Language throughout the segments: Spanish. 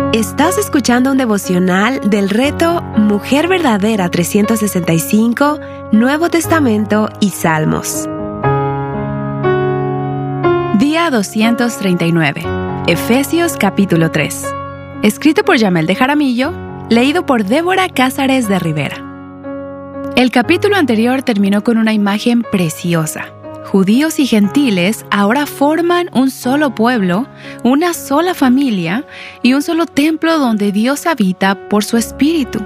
Estás escuchando un devocional del reto Mujer Verdadera 365, Nuevo Testamento y Salmos. Día 239, Efesios capítulo 3. Escrito por Yamel de Jaramillo, leído por Débora Cázares de Rivera. El capítulo anterior terminó con una imagen preciosa. Judíos y gentiles ahora forman un solo pueblo, una sola familia y un solo templo donde Dios habita por su Espíritu.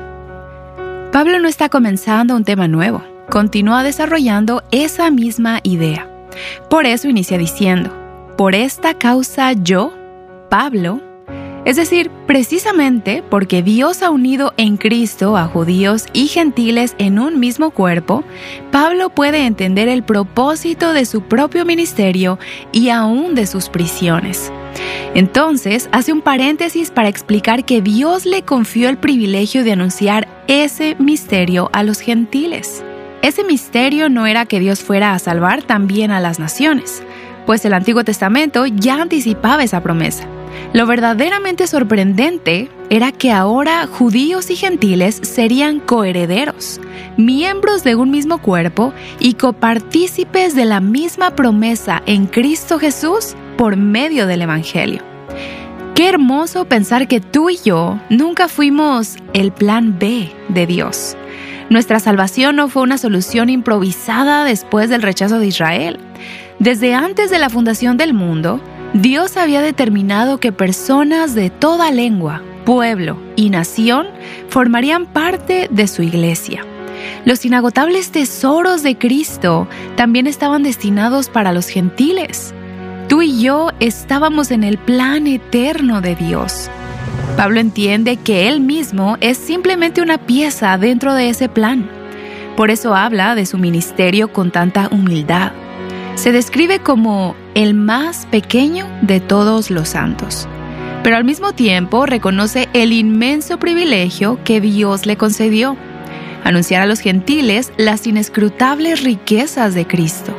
Pablo no está comenzando un tema nuevo, continúa desarrollando esa misma idea. Por eso inicia diciendo, por esta causa yo, Pablo, es decir, precisamente porque Dios ha unido en Cristo a judíos y gentiles en un mismo cuerpo, Pablo puede entender el propósito de su propio ministerio y aún de sus prisiones. Entonces, hace un paréntesis para explicar que Dios le confió el privilegio de anunciar ese misterio a los gentiles. Ese misterio no era que Dios fuera a salvar también a las naciones, pues el Antiguo Testamento ya anticipaba esa promesa. Lo verdaderamente sorprendente era que ahora judíos y gentiles serían coherederos, miembros de un mismo cuerpo y copartícipes de la misma promesa en Cristo Jesús por medio del Evangelio. Qué hermoso pensar que tú y yo nunca fuimos el plan B de Dios. Nuestra salvación no fue una solución improvisada después del rechazo de Israel. Desde antes de la fundación del mundo, Dios había determinado que personas de toda lengua, pueblo y nación formarían parte de su iglesia. Los inagotables tesoros de Cristo también estaban destinados para los gentiles. Tú y yo estábamos en el plan eterno de Dios. Pablo entiende que él mismo es simplemente una pieza dentro de ese plan. Por eso habla de su ministerio con tanta humildad. Se describe como el más pequeño de todos los santos, pero al mismo tiempo reconoce el inmenso privilegio que Dios le concedió, anunciar a los gentiles las inescrutables riquezas de Cristo.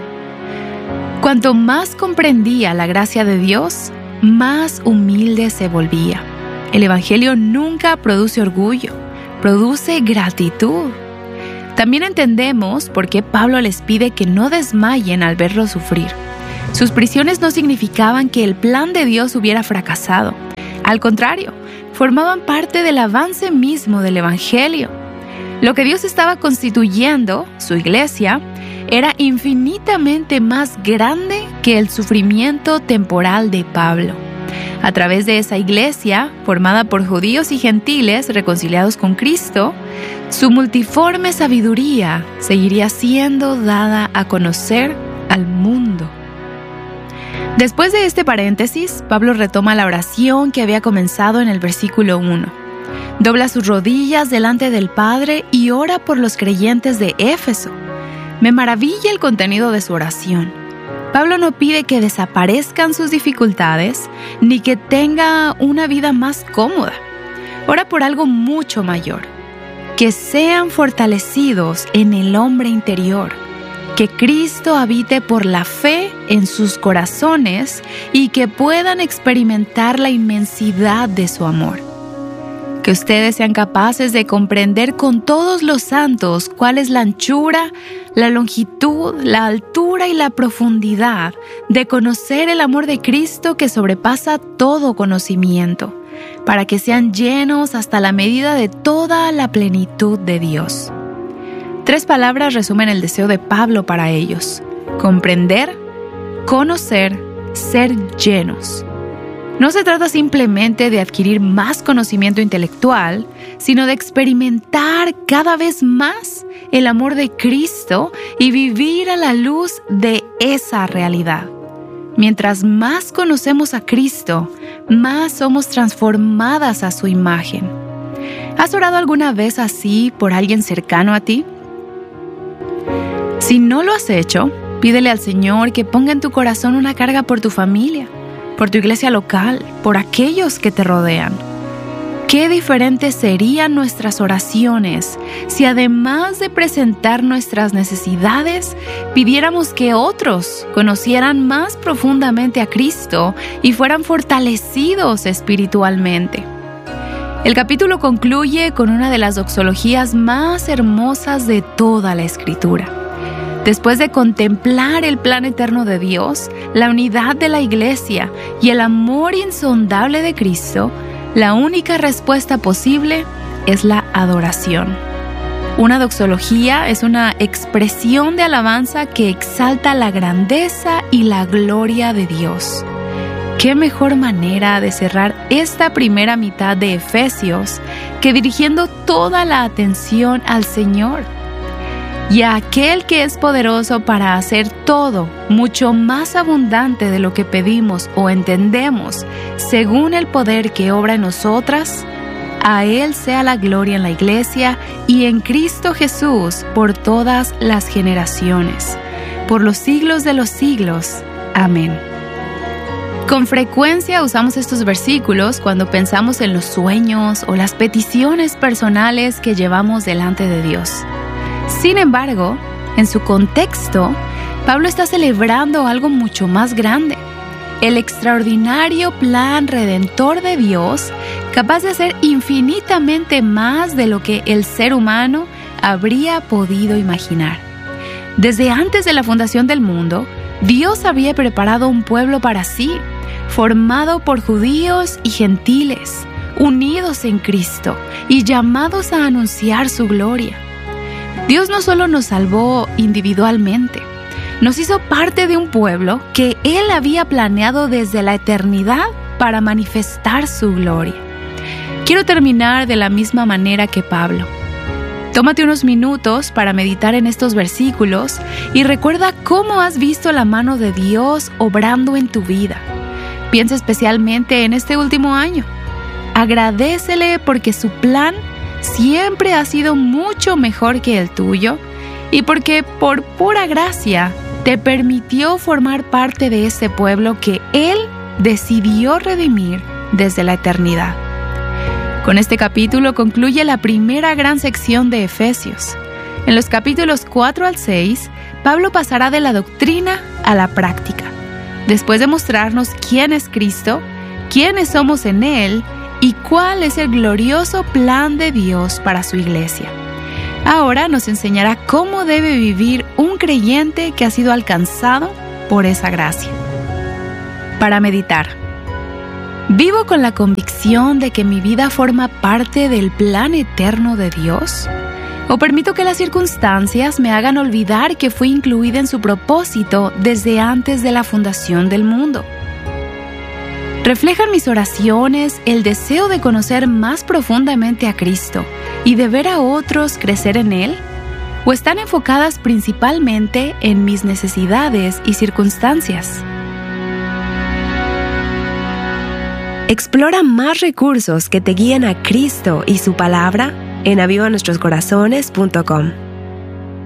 Cuanto más comprendía la gracia de Dios, más humilde se volvía. El Evangelio nunca produce orgullo, produce gratitud. También entendemos por qué Pablo les pide que no desmayen al verlo sufrir. Sus prisiones no significaban que el plan de Dios hubiera fracasado. Al contrario, formaban parte del avance mismo del Evangelio. Lo que Dios estaba constituyendo, su iglesia, era infinitamente más grande que el sufrimiento temporal de Pablo. A través de esa iglesia, formada por judíos y gentiles reconciliados con Cristo, su multiforme sabiduría seguiría siendo dada a conocer al mundo. Después de este paréntesis, Pablo retoma la oración que había comenzado en el versículo 1. Dobla sus rodillas delante del Padre y ora por los creyentes de Éfeso. Me maravilla el contenido de su oración. Pablo no pide que desaparezcan sus dificultades, ni que tenga una vida más cómoda. Ora por algo mucho mayor. Que sean fortalecidos en el hombre interior. Que Cristo habite por la fe en sus corazones y que puedan experimentar la inmensidad de su amor. Que ustedes sean capaces de comprender con todos los santos cuál es la anchura, la longitud, la altura y la profundidad de conocer el amor de Cristo que sobrepasa todo conocimiento, para que sean llenos hasta la medida de toda la plenitud de Dios. 3 palabras resumen el deseo de Pablo para ellos: comprender, conocer, ser llenos. No se trata simplemente de adquirir más conocimiento intelectual, sino de experimentar cada vez más el amor de Cristo y vivir a la luz de esa realidad. Mientras más conocemos a Cristo, más somos transformadas a su imagen. ¿Has orado alguna vez así por alguien cercano a ti? Si no lo has hecho, pídele al Señor que ponga en tu corazón una carga por tu familia, por tu iglesia local, por aquellos que te rodean. Qué diferentes serían nuestras oraciones si además de presentar nuestras necesidades, pidiéramos que otros conocieran más profundamente a Cristo y fueran fortalecidos espiritualmente. El capítulo concluye con una de las doxologías más hermosas de toda la Escritura. Después de contemplar el plan eterno de Dios, la unidad de la Iglesia y el amor insondable de Cristo, la única respuesta posible es la adoración. Una doxología es una expresión de alabanza que exalta la grandeza y la gloria de Dios. ¿Qué mejor manera de cerrar esta primera mitad de Efesios que dirigiendo toda la atención al Señor? Y a aquel que es poderoso para hacer todo mucho más abundante de lo que pedimos o entendemos, según el poder que obra en nosotras, a Él sea la gloria en la Iglesia y en Cristo Jesús por todas las generaciones, por los siglos de los siglos. Amén. Con frecuencia usamos estos versículos cuando pensamos en los sueños o las peticiones personales que llevamos delante de Dios. Sin embargo, en su contexto, Pablo está celebrando algo mucho más grande: el extraordinario plan redentor de Dios, capaz de hacer infinitamente más de lo que el ser humano habría podido imaginar. Desde antes de la fundación del mundo, Dios había preparado un pueblo para sí, formado por judíos y gentiles, unidos en Cristo y llamados a anunciar su gloria. Dios no solo nos salvó individualmente, nos hizo parte de un pueblo que Él había planeado desde la eternidad para manifestar su gloria. Quiero terminar de la misma manera que Pablo. Tómate unos minutos para meditar en estos versículos y recuerda cómo has visto la mano de Dios obrando en tu vida. Piensa especialmente en este último año. Agradécele porque su plan siempre ha sido mucho mejor que el tuyo y porque por pura gracia te permitió formar parte de ese pueblo que Él decidió redimir desde la eternidad. Con este capítulo concluye la primera gran sección de Efesios. En los capítulos 4 al 6, Pablo pasará de la doctrina a la práctica, después de mostrarnos quién es Cristo, quiénes somos en Él y cuál es el glorioso plan de Dios para su iglesia. Ahora nos enseñará cómo debe vivir un creyente que ha sido alcanzado por esa gracia. Para meditar. ¿Vivo con la convicción de que mi vida forma parte del plan eterno de Dios? ¿O permito que las circunstancias me hagan olvidar que fui incluida en su propósito desde antes de la fundación del mundo? ¿Reflejan mis oraciones el deseo de conocer más profundamente a Cristo y de ver a otros crecer en Él? ¿O están enfocadas principalmente en mis necesidades y circunstancias? Explora más recursos que te guíen a Cristo y su palabra en avivanuestroscorazones.com.